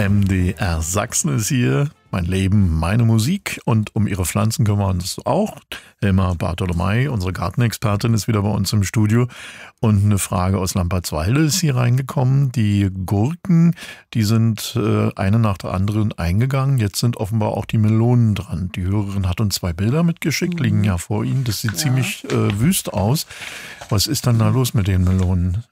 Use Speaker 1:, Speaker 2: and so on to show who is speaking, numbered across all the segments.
Speaker 1: MDR Sachsen ist hier. Mein Leben, meine Musik. Und um ihre Pflanzen kümmern wir uns auch. Helma Bartolomei, unsere Gartenexpertin, ist wieder bei uns im Studio. Und eine Frage aus Lampertswalde ist hier reingekommen. Die Gurken, die sind eine nach der anderen eingegangen. Jetzt sind offenbar auch die Melonen dran. Die Hörerin hat uns 2 Bilder mitgeschickt, liegen ja vor Ihnen. Das sieht ziemlich wüst aus. Was ist dann da los mit den Melonen?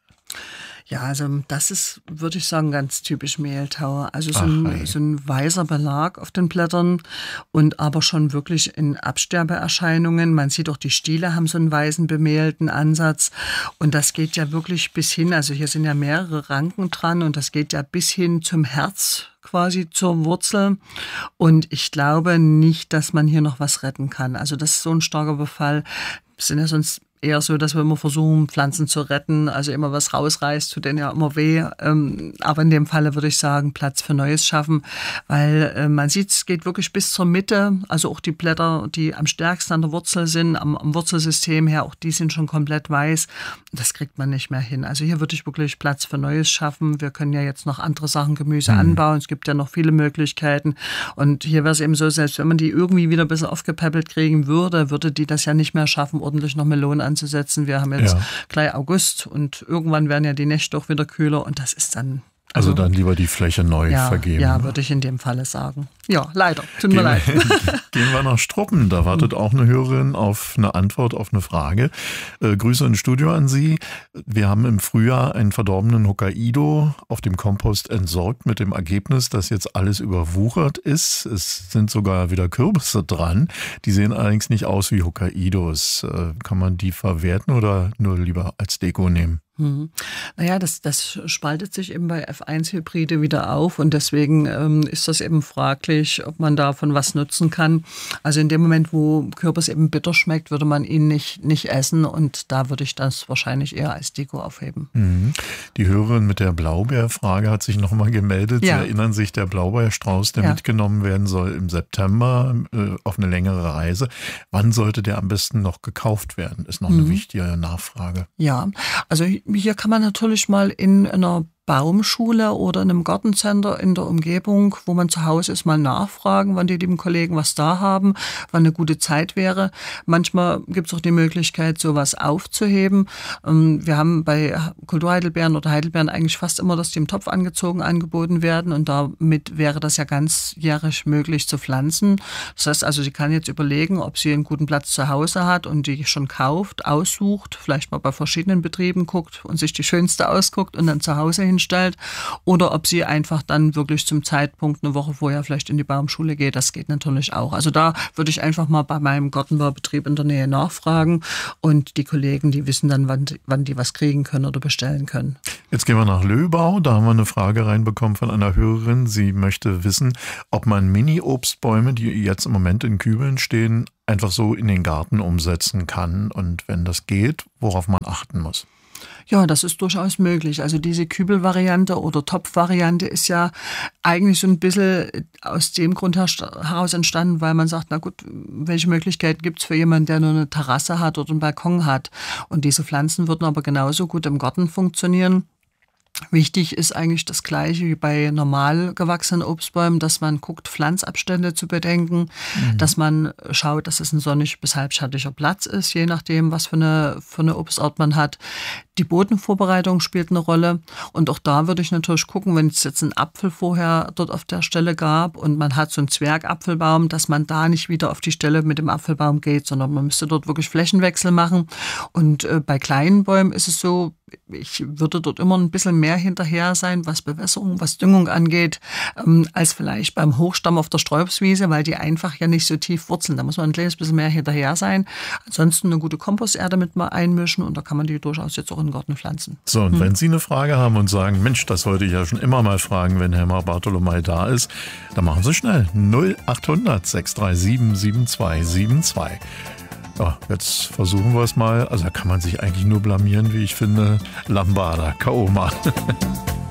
Speaker 2: Ja, also das ist, würde ich sagen, ganz typisch Mehltau. Also so ein weißer Belag auf den Blättern und aber schon wirklich in Absterbeerscheinungen. Man sieht auch, die Stiele haben so einen weißen bemehlten Ansatz und das geht ja wirklich bis hin, also hier sind ja mehrere Ranken dran und das geht ja bis hin zum Herz, quasi zur Wurzel. Und ich glaube nicht, dass man hier noch was retten kann. Also das ist so ein starker Befall. Wir sind ja sonst eher so, dass wir immer versuchen, Pflanzen zu retten, also immer was rausreißt, tut denen ja immer weh. Aber in dem Falle würde ich sagen, Platz für Neues schaffen, weil man sieht, es geht wirklich bis zur Mitte, also auch die Blätter, die am stärksten an der Wurzel sind, am Wurzelsystem her, auch die sind schon komplett weiß. Das kriegt man nicht mehr hin. Also hier würde ich wirklich Platz für Neues schaffen. Wir können ja jetzt noch andere Sachen, Gemüse anbauen. Es gibt ja noch viele Möglichkeiten. Und hier wäre es eben so, selbst wenn man die irgendwie wieder ein bisschen aufgepäppelt kriegen würde, würde die das ja nicht mehr schaffen, ordentlich noch Melonen anzusetzen. Wir haben jetzt gleich August und irgendwann werden ja die Nächte auch wieder kühler und das ist dann...
Speaker 1: Also dann lieber die Fläche neu vergeben.
Speaker 2: Ja, würde ich in dem Falle sagen. Ja, leider. Tut mir leid.
Speaker 1: Gehen wir nach Struppen. Da wartet auch eine Hörerin auf eine Antwort auf eine Frage. Grüße ins Studio an Sie. Wir haben im Frühjahr einen verdorbenen Hokkaido auf dem Kompost entsorgt mit dem Ergebnis, dass jetzt alles überwuchert ist. Es sind sogar wieder Kürbisse dran. Die sehen allerdings nicht aus wie Hokkaidos. Kann man die verwerten oder nur lieber als Deko nehmen?
Speaker 2: Naja, das spaltet sich eben bei F1-Hybride wieder auf und deswegen ist das eben fraglich, ob man davon was nutzen kann. Also in dem Moment, wo Kürbis eben bitter schmeckt, würde man ihn nicht essen und da würde ich das wahrscheinlich eher als Deko aufheben.
Speaker 1: Die Hörerin mit der Blaubeerfrage hat sich nochmal gemeldet. Sie erinnern sich, der Blaubeerstrauß, der mitgenommen werden soll im September auf eine längere Reise. Wann sollte der am besten noch gekauft werden? Ist noch eine wichtige Nachfrage.
Speaker 2: Ja, also hier kann man natürlich mal in einer Baumschule oder in einem Gartencenter in der Umgebung, wo man zu Hause ist, mal nachfragen, wann die lieben Kollegen was da haben, wann eine gute Zeit wäre. Manchmal gibt es auch die Möglichkeit, sowas aufzuheben. Wir haben bei Kulturheidelbeeren oder Heidelbeeren eigentlich fast immer, dass die im Topf angezogen angeboten werden und damit wäre das ja ganzjährig möglich zu pflanzen. Das heißt also, sie kann jetzt überlegen, ob sie einen guten Platz zu Hause hat und die schon kauft, aussucht, vielleicht mal bei verschiedenen Betrieben guckt und sich die schönste ausguckt und dann zu Hause hinstellt oder ob sie einfach dann wirklich zum Zeitpunkt eine Woche vorher vielleicht in die Baumschule geht. Das geht natürlich auch. Also da würde ich einfach mal bei meinem Gartenbaubetrieb in der Nähe nachfragen und die Kollegen, die wissen dann, wann die was kriegen können oder bestellen können.
Speaker 1: Jetzt gehen wir nach Löbau. Da haben wir eine Frage reinbekommen von einer Hörerin. Sie möchte wissen, ob man Mini-Obstbäume, die jetzt im Moment in Kübeln stehen, einfach so in den Garten umsetzen kann und wenn das geht, worauf man achten muss.
Speaker 2: Ja, das ist durchaus möglich. Also diese Kübelvariante oder Topfvariante ist ja eigentlich so ein bisschen aus dem Grund heraus entstanden, weil man sagt, na gut, welche Möglichkeiten gibt es für jemanden, der nur eine Terrasse hat oder einen Balkon hat? Und diese Pflanzen würden aber genauso gut im Garten funktionieren. Wichtig ist eigentlich das Gleiche wie bei normal gewachsenen Obstbäumen, dass man guckt, Pflanzabstände zu bedenken, dass man schaut, dass es ein sonnig bis halbschattiger Platz ist, je nachdem, was für eine Obstart man hat. Die Bodenvorbereitung spielt eine Rolle und auch da würde ich natürlich gucken, wenn es jetzt einen Apfel vorher dort auf der Stelle gab und man hat so einen Zwergapfelbaum, dass man da nicht wieder auf die Stelle mit dem Apfelbaum geht, sondern man müsste dort wirklich Flächenwechsel machen. Und bei kleinen Bäumen ist es so, ich würde dort immer ein bisschen mehr hinterher sein, was Bewässerung, was Düngung angeht, als vielleicht beim Hochstamm auf der Sträubswiese, weil die einfach ja nicht so tief wurzeln. Da muss man ein kleines bisschen mehr hinterher sein. Ansonsten eine gute Komposterde mit mal einmischen und da kann man die durchaus jetzt auch in den Garten pflanzen.
Speaker 1: So, und wenn Sie eine Frage haben und sagen, Mensch, das wollte ich ja schon immer mal fragen, wenn Helma Bartolomei da ist, dann machen Sie schnell. 0800 637 7272. Ja, jetzt versuchen wir es mal. Also da kann man sich eigentlich nur blamieren, wie ich finde. Lambada, Kaoma.